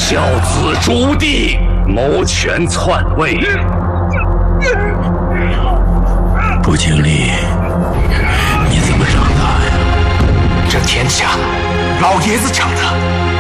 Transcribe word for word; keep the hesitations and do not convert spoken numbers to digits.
孝子朱棣谋权篡位， 不经历，你怎么长大呀？ 这天下，老爷子抢的。